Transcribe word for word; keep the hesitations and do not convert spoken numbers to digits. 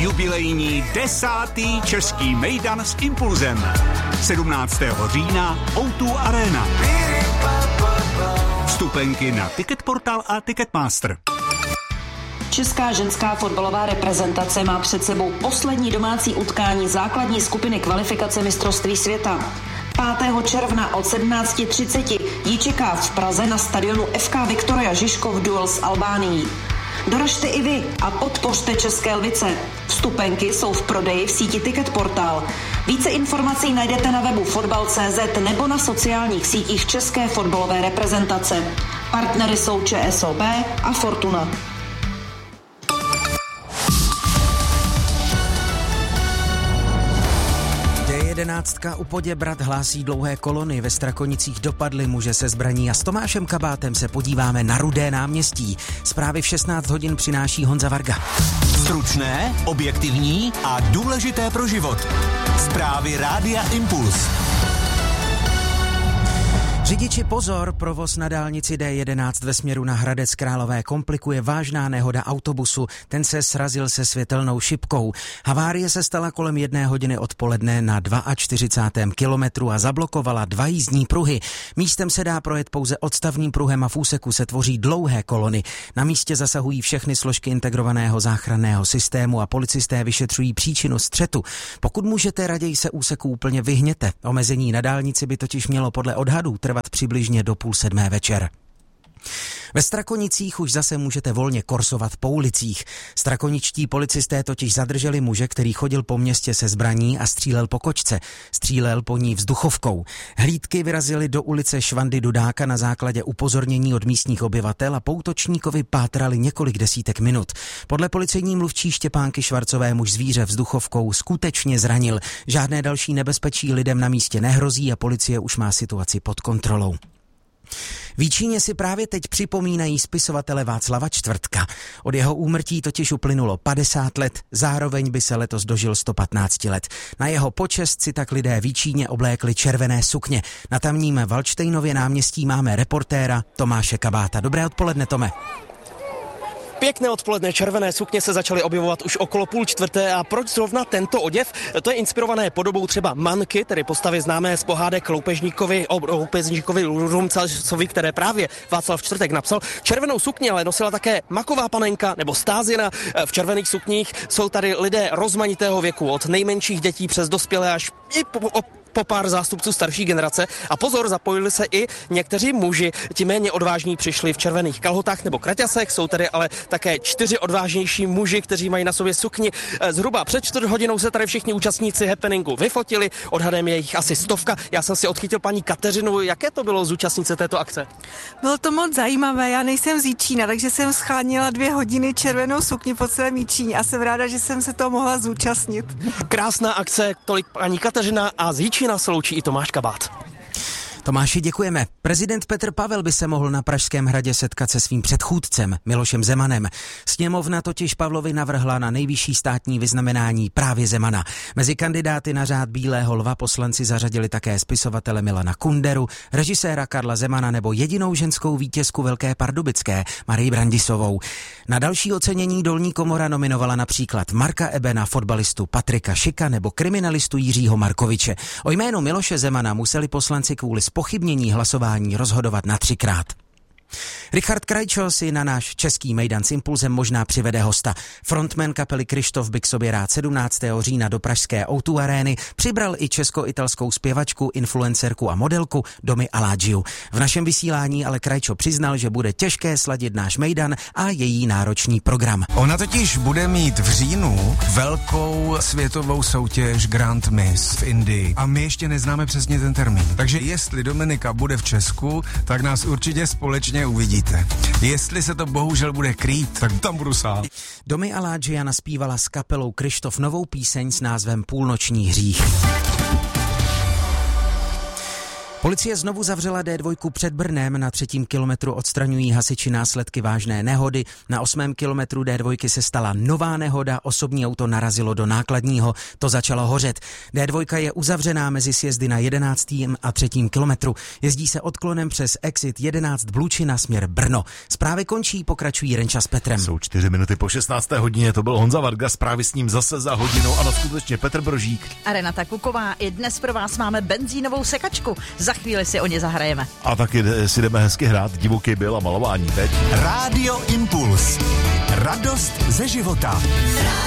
jubilejní desátý český mejdan s Impulzem. sedmnáctého října ó dva Arena. Vstupenky na Ticketportal a Ticketmaster. Česká ženská fotbalová reprezentace má před sebou poslední domácí utkání základní skupiny kvalifikace mistrovství světa. pátého června od sedmnáct třicet ji čeká v Praze na stadionu ef ká Viktoria Žižkov duel s Albánií. Doražte i vy a podpořte České lvice. Vstupenky jsou v prodeji v síti Ticketportal. Více informací najdete na webu fotbal tečka cé zet nebo na sociálních sítích České fotbalové reprezentace. Partnery jsou ČSOB a Fortuna. Jedenáctka u Poděbrad hlásí dlouhé kolony, ve Strakonicích dopadly muže se zbraní a s Tomášem Kabátem se podíváme na Rudé náměstí. Zprávy v šestnáct hodin přináší Honza Varga. Stručné, objektivní a důležité pro život. Zprávy Rádia Impuls. Řidiči pozor, provoz na dálnici dé jedenáct ve směru na Hradec Králové komplikuje vážná nehoda autobusu, ten se srazil se světelnou šipkou. Havárie se stala kolem jedné hodiny odpoledne na čtyřicátém druhém kilometru a zablokovala dva jízdní pruhy. Místem se dá projet pouze odstavným pruhem a v úseku se tvoří dlouhé kolony. Na místě zasahují všechny složky integrovaného záchranného systému a policisté vyšetřují příčinu střetu. Pokud můžete, raději se úseku úplně vyhněte. Omezení na dálnici by totiž mělo podle odhadů trvat přibližně do půl sedmé večer. Ve Strakonicích už zase můžete volně korsovat po ulicích. Strakoničtí policisté totiž zadrželi muže, který chodil po městě se zbraní a střílel po kočce. Střílel po ní vzduchovkou. Hlídky vyrazily do ulice Švandy Dudáka na základě upozornění od místních obyvatel a po útočníkovi pátrali několik desítek minut. Podle policejní mluvčí Štěpánky Švarcové muž zvíře vzduchovkou skutečně zranil. Žádné další nebezpečí lidem na místě nehrozí a policie už má situaci pod kontrolou. V Jíčíně si právě teď připomínají spisovatele Václava Čtvrtka. Od jeho úmrtí totiž uplynulo padesát let, zároveň by se letos dožil sto patnáct let. Na jeho počest si tak lidé v Jíčíně oblékli červené sukně. Na tamním Valdštejnově náměstí máme reportéra Tomáše Kabáta. Dobré odpoledne, Tome. Pěkné odpoledne, červené sukně se začaly objevovat už okolo půl čtvrté a proč zrovna tento oděv? To je inspirované podobou třeba Manky, tedy postavy známé z pohádek Loupežníkovi, o Loupežníkovi Rumcasovi, které právě Václav Čtvrtek napsal. Červenou sukni ale nosila také Maková panenka nebo Stázina. V červených sukních jsou tady lidé rozmanitého věku, od nejmenších dětí přes dospělé až i po, po, po pár zástupců starší generace. A pozor, zapojili se i někteří muži. Ti méně odvážní přišli v červených kalhotách nebo kraťasech, jsou tady ale také čtyři odvážnější muži, kteří mají na sobě sukni. Zhruba před čtvrt hodinou se tady všichni účastníci happeningu vyfotili, odhadem je jich asi stovka. Já jsem si odchytil paní Kateřinu, jaké to bylo zúčastnit se této akce? Bylo to moc zajímavé, já nejsem z Jíčína, takže jsem scháněla dvě hodiny červenou sukni po celém Jíčíně a jsem ráda, že jsem se toho mohla zúčastnit. Krásná akce, tolik paní Kateřina a z Jíčína se loučí i Tomáš Kabát. Tomáši, děkujeme. Prezident Petr Pavel by se mohl na Pražském hradě setkat se svým předchůdcem Milošem Zemanem. Sněmovna totiž Pavlovi navrhla na nejvyšší státní vyznamenání právě Zemana. Mezi kandidáty na řád Bílého lva poslanci zařadili také spisovatele Milana Kunderu, režiséra Karla Zemana nebo jedinou ženskou vítězku Velké Pardubické Marii Brandisovou. Na další ocenění dolní komora nominovala například Marka Ebena, fotbalistu Patrika Šika nebo kriminalistu Jiřího Markoviče. O jménu Miloše Zemana museli poslanci kvůli zpochybnění hlasování rozhodovat na třikrát. Richard Krajčo si na náš český mejdan s Impulzem možná přivede hosta. Frontman kapely Kryštof by k sobě rád sedmnáctého října do pražské ó dva arény přibral i česko-italskou zpěvačku, influencerku a modelku Domi Aladžiu. V našem vysílání ale Krajčo přiznal, že bude těžké sladit náš mejdan a její náročný program. Ona totiž bude mít v říjnu velkou světovou soutěž Grand Miss v Indii a my ještě neznáme přesně ten termín. Takže jestli Dominika bude v Česku, tak nás určitě společně uvidíte. Jestli se to bohužel bude krýt, tak tam budu sám. Domi Aladžia naspívala s kapelou Kryštof novou píseň s názvem Půlnoční hřích. Policie znovu zavřela D dva před Brnem, na třetím kilometru odstraňují hasiči následky vážné nehody, na osmém kilometru D dva se stala nová nehoda, osobní auto narazilo do nákladního, to začalo hořet. D dva je uzavřená mezi sjezdy na jedenáctém a třetím kilometru. Jezdí se odklonem přes exit jedenáct Blučina směr Brno. Zprávy končí, pokračují Renča s Petrem. Jsou čtyři minuty po šestnácté hodině, to byl Honza Varga, zprávy s ním zase za hodinu, ano, skutečně Petr Brožík. A Renata Kuková, i dnes pro vás máme benzínovou sekačku. Za chvíli si o ně zahrajeme. A taky si jdeme hezky hrát divoký byl a malování teď. Rádio Impuls. Radost ze života.